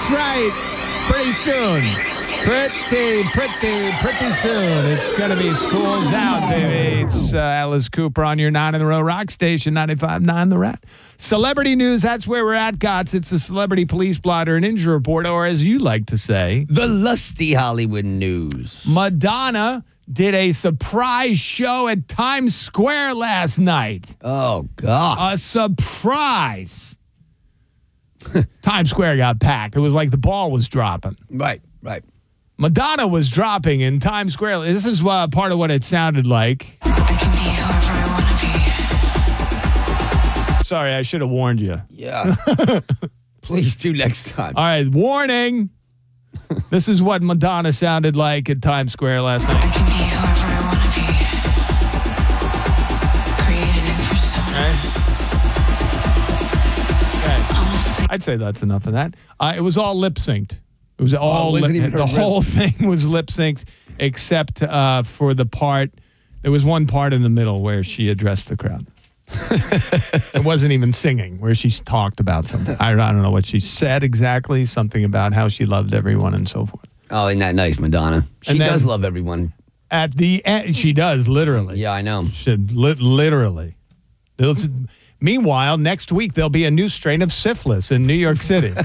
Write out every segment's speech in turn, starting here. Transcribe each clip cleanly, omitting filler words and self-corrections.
That's right. Pretty soon. Pretty soon. It's going to be school's out, baby. It's Alice Cooper on your 9 in the Row rock station, 95.9 The Rat. Celebrity news, that's where we're at, Gots. It's the celebrity police blotter and injury report, or as you like to say, the lusty Hollywood news. Madonna did a surprise show at Times Square last night. Oh, God. A surprise. Times Square got packed. It was like the ball was dropping. Right. Madonna was dropping in Times Square. This is part of what it sounded like. I can be whoever I want to be. Sorry, I should have warned you. Yeah. Please do next time. All right, warning. This is what Madonna sounded like at Times Square last I night. can be whoever I want to be. Created and for some. Okay. I'd say that's enough of that. It was all lip synced. It was all the whole thing was lip synced except for the part. There was one part in the middle where she addressed the crowd. It wasn't even singing, where she talked about something. I don't know what she said exactly. Something about how she loved everyone and so forth. Oh, isn't that nice, Madonna? She does love everyone. At the end, she does literally. Yeah, I know. She literally. Meanwhile, next week there'll be a new strain of syphilis in New York City.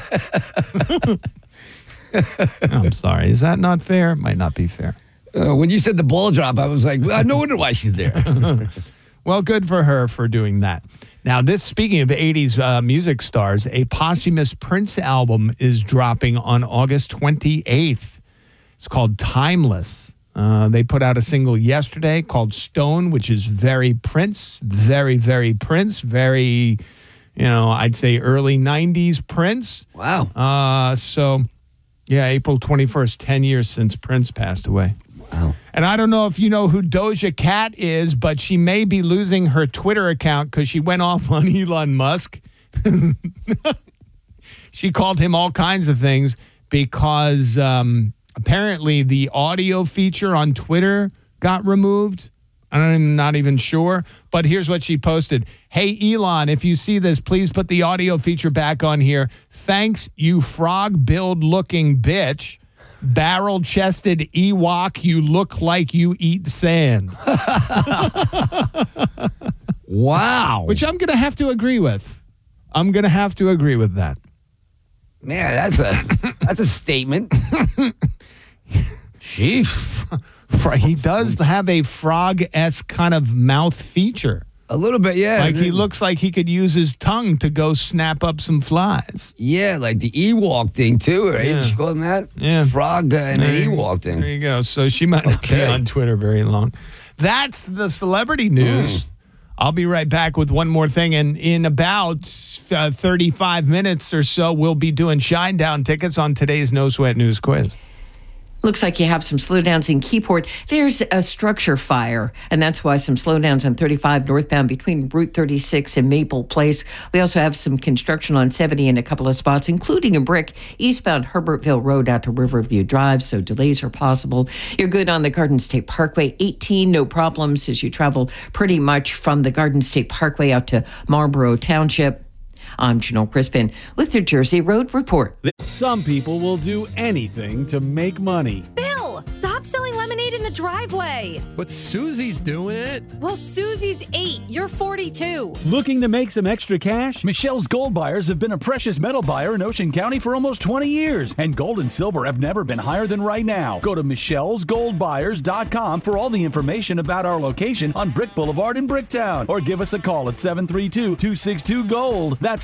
I'm sorry. Is that not fair? Might not be fair. When you said the ball drop, I was like, well, no wonder why she's there. Well, good for her for doing that. Now, speaking of 80s music stars, a posthumous Prince album is dropping on August 28th. It's called Timeless. They put out a single yesterday called Stone, which is very Prince, very, very Prince, very, I'd say early 90s Prince. Wow. Yeah, April 21st, 10 years since Prince passed away. Wow. And I don't know if you know who Doja Cat is, but she may be losing her Twitter account because she went off on Elon Musk. She called him all kinds of things because apparently the audio feature on Twitter got removed. I'm not even sure, but here's what she posted. Hey, Elon, if you see this, please put the audio feature back on here. Thanks, you frog-billed looking bitch. Barrel-chested Ewok, you look like you eat sand. Wow. Which I'm going to have to agree with. I'm going to have to agree with that. Man, that's a statement. Jeez. He does have a frog-esque kind of mouth feature. A little bit, yeah. Like he looks like he could use his tongue to go snap up some flies. Yeah, like the Ewok thing too, right? Yeah. Did you call him that? Yeah. Frog and an Ewok thing. There you go. So she might not be on Twitter very long. That's the celebrity news. I'll be right back with one more thing. And in about 35 minutes or so, we'll be doing Shinedown tickets on today's No Sweat News quiz. Looks like you have some slowdowns in Keyport. There's a structure fire, and that's why some slowdowns on 35 northbound between Route 36 and Maple Place. We also have some construction on 70 in a couple of spots, including a brick eastbound Herbertville Road out to Riverview Drive, so delays are possible. You're good on the Garden State Parkway. 18, no problems as you travel pretty much from the Garden State Parkway out to Marlboro Township. I'm Janelle Crispin with your Jersey Road Report. Some people will do anything to make money. Bill, stop selling lemonade in the driveway. But Susie's doing it. Well, Susie's 8. You're 42. Looking to make some extra cash? Michelle's Gold Buyers have been a precious metal buyer in Ocean County for almost 20 years, and gold and silver have never been higher than right now. Go to michellesgoldbuyers.com for all the information about our location on Brick Boulevard in Bricktown, or give us a call at 732-262-GOLD. That's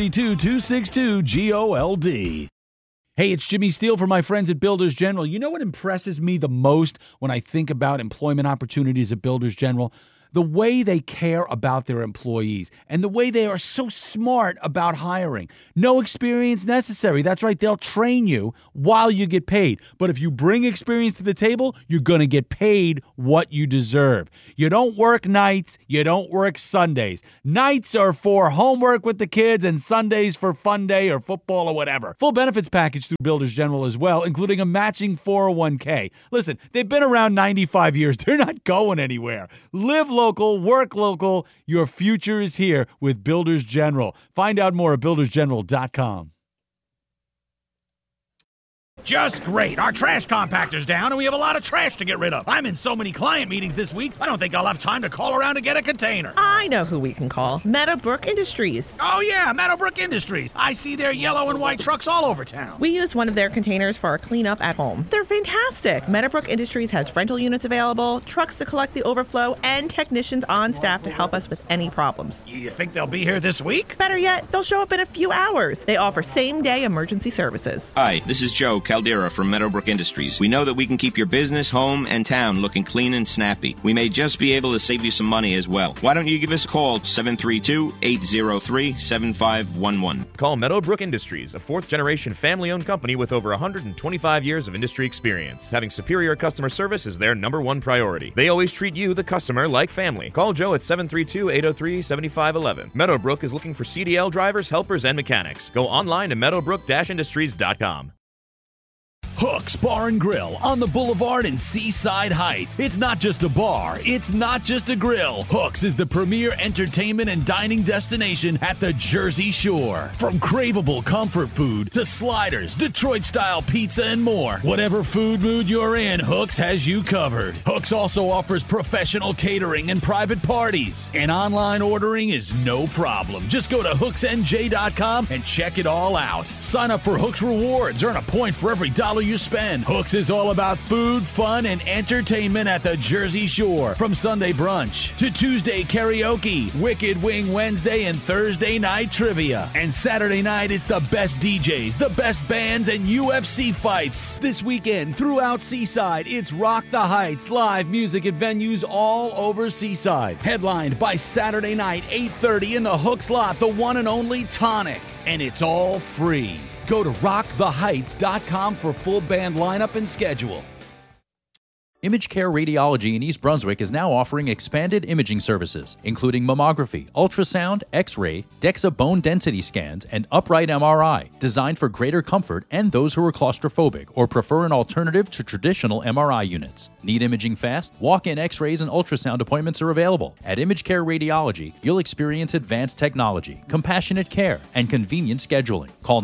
732-262-GOLD. Hey, it's Jimmy Steele for my friends at Builders General. You know what impresses me the most when I think about employment opportunities at Builders General? The way they care about their employees and the way they are so smart about hiring. No experience necessary. That's right. They'll train you while you get paid. But if you bring experience to the table, you're going to get paid what you deserve. You don't work nights. You don't work Sundays. Nights are for homework with the kids and Sundays for fun day or football or whatever. Full benefits package through Builders General as well, including a matching 401k. Listen, they've been around 95 years. They're not going anywhere. Live local, work local. Your future is here with Builders General. Find out more at buildersgeneral.com. Just great. Our trash compactor's down and we have a lot of trash to get rid of. I'm in so many client meetings this week, I don't think I'll have time to call around to get a container. I know who we can call. Meadowbrook Industries. Oh yeah, Meadowbrook Industries. I see their yellow and white trucks all over town. We use one of their containers for our cleanup at home. They're fantastic. Meadowbrook Industries has rental units available, trucks to collect the overflow, and technicians on staff to help us with any problems. You think they'll be here this week? Better yet, they'll show up in a few hours. They offer same-day emergency services. Hi, this is Joe Caldera from Meadowbrook Industries. We know that we can keep your business, home, and town looking clean and snappy. We may just be able to save you some money as well. Why don't you give us a call, 732-803-7511. Call Meadowbrook Industries, a fourth-generation family-owned company with over 125 years of industry experience. Having superior customer service is their number one priority. They always treat you, the customer, like family. Call Joe at 732-803-7511. Meadowbrook is looking for CDL drivers, helpers, and mechanics. Go online to meadowbrook-industries.com. Hooks Bar and Grill on the Boulevard in Seaside Heights. It's not just a bar, it's not just a grill. Hooks is the premier entertainment and dining destination at the Jersey Shore. From craveable comfort food to sliders, Detroit-style pizza, and more. Whatever food mood you're in, Hooks has you covered. Hooks also offers professional catering and private parties. And online ordering is no problem. Just go to hooksnj.com and check it all out. Sign up for Hooks Rewards, earn a point for every dollar you spend. Hooks is all about food, fun, and entertainment at the Jersey Shore. From Sunday brunch to Tuesday karaoke, Wicked Wing Wednesday, and Thursday night trivia. And Saturday night, it's the best DJs, the best bands, and UFC fights. This weekend, throughout Seaside, it's Rock the Heights, live music at venues all over Seaside. Headlined by Saturday night, 8:30 in the Hooks lot, the one and only Tonic. And it's all free. Go to rocktheheights.com for full band lineup and schedule. Image Care Radiology in East Brunswick is now offering expanded imaging services, including mammography, ultrasound, X-ray, DEXA bone density scans, and upright MRI, designed for greater comfort and those who are claustrophobic or prefer an alternative to traditional MRI units. Need imaging fast? Walk-in X-rays and ultrasound appointments are available. At Image Care Radiology, you'll experience advanced technology, compassionate care, and convenient scheduling. Call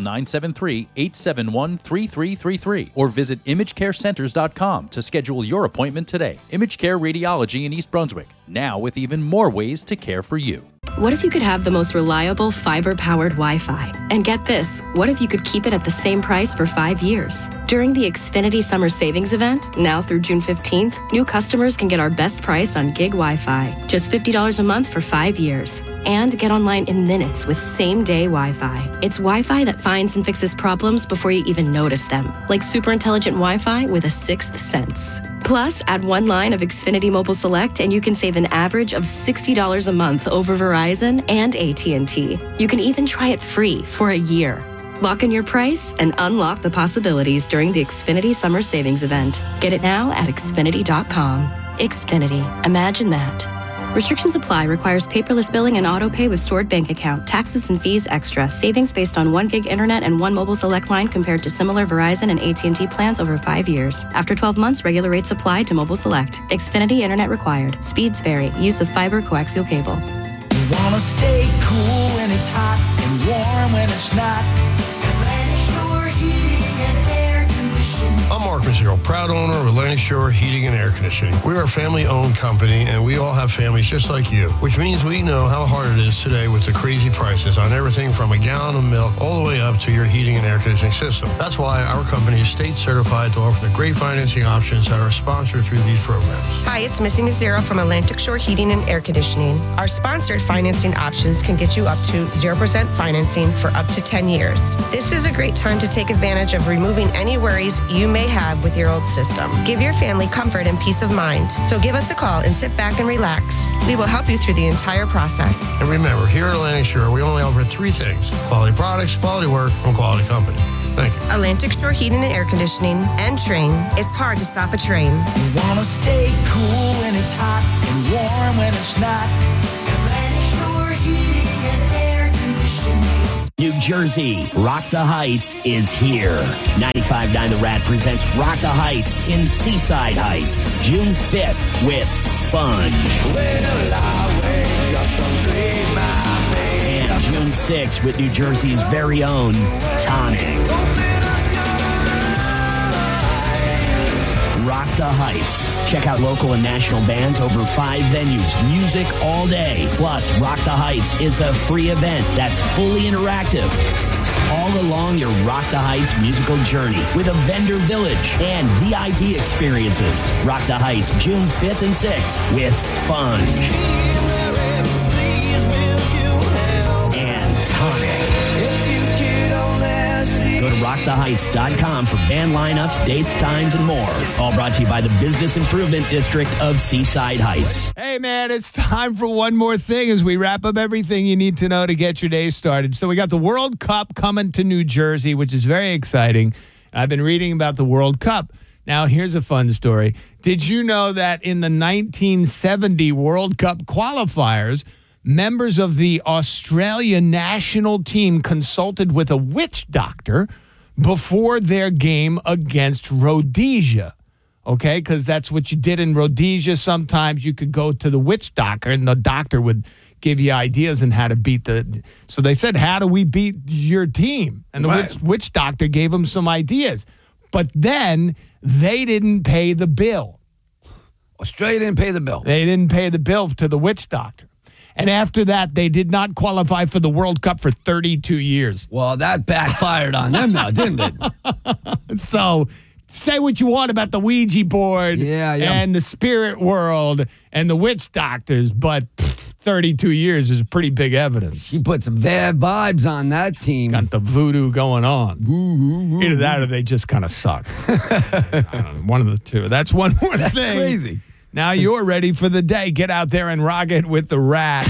973-871-3333 or visit imagecarecenters.com to schedule your appointment today. Image Care Radiology in East Brunswick, now with even more ways to care for you. What if you could have the most reliable fiber-powered Wi-Fi? And get this, what if you could keep it at the same price for 5 years? During the Xfinity Summer Savings Event, now through June 15th, new customers can get our best price on gig Wi-Fi, just $50 a month for 5 years. And get online in minutes with same-day Wi-Fi. It's Wi-Fi that finds and fixes problems before you even notice them, like super intelligent Wi-Fi with a sixth sense. Plus, add one line of Xfinity Mobile Select and you can save an average of $60 a month over Verizon and AT&T. You can even try it free for a year. Lock in your price and unlock the possibilities during the Xfinity Summer Savings Event. Get it now at Xfinity.com. Xfinity. Imagine that. Restrictions apply. Requires paperless billing and auto pay with stored bank account. Taxes and fees extra. Savings based on 1 gig internet and 1 mobile select line compared to similar Verizon and AT&T plans over 5 years. After 12 months, regular rates apply to mobile select. Xfinity internet required. Speeds vary. Use of fiber coaxial cable. You wanna stay cool when it's hot and warm when it's not. Atlantic Shore Heating and Air Conditioning. I'm Mark Mazzero, proud owner of Atlantic Shore Heating and Air Conditioning. We are a family-owned company, and we all have families just like you, which means we know how hard it is today with the crazy prices on everything from a gallon of milk all the way up to your heating and air conditioning system. That's why our company is state certified to offer the great financing options that are sponsored through these programs. Hi, it's Missy Mazzero from Atlantic Shore Heating and Air Conditioning. Our sponsored financing options can get you up to 0% financing for up to 10 years. This is a great time to take advantage of removing any worries you may have with your old system. Give your family comfort and peace of mind. So give us a call and sit back and relax. We will help you through the entire process. And remember, here at Atlantic Shore, we only offer 3 things: quality products, quality work, and quality company. Thank you. Atlantic Shore Heating and Air Conditioning and Train. It's hard to stop a train. You wanna stay cool when it's hot and warm when it's not. Atlantic Shore Heating and Air Conditioning. New Jersey, Rock the Heights is here. 95.9 The Rat presents Rock the Heights in Seaside Heights, June 5th with Sponge. Well, I wake up from dream, my baby. And June 6th with New Jersey's very own Tonic. the Heights. Check out local and national bands over 5 venues, music all day. Plus, Rock the Heights is a free event that's fully interactive. All along your Rock the Heights musical journey with a vendor village and VIP experiences. Rock the Heights, June 5th and 6th with Sponge and Tonic. Go to rocktheheights.com for band lineups, dates, times, and more. All brought to you by the Business Improvement District of Seaside Heights. Hey, man, it's time for one more thing as we wrap up everything you need to know to get your day started. So we got the World Cup coming to New Jersey, which is very exciting. I've been reading about the World Cup. Now, here's a fun story. Did you know that in the 1970 World Cup qualifiers, members of the Australia national team consulted with a witch doctor before their game against Rhodesia? Okay, because that's what you did in Rhodesia. Sometimes you could go to the witch doctor, and the doctor would give you ideas on how to beat the... So they said, how do we beat your team? And the witch doctor gave them some ideas. But then they didn't pay the bill. Australia didn't pay the bill. They didn't pay the bill to the witch doctor. And after that, they did not qualify for the World Cup for 32 years. Well, that backfired on them now, didn't it? So say what you want about the Ouija board and the spirit world and the witch doctors, but 32 years is pretty big evidence. He put some bad vibes on that team. Got the voodoo going on. Either that or they just kind of suck. I don't know, one of the two. That's one more thing. That's crazy. Now you're ready for the day. Get out there and rock it with the Rat.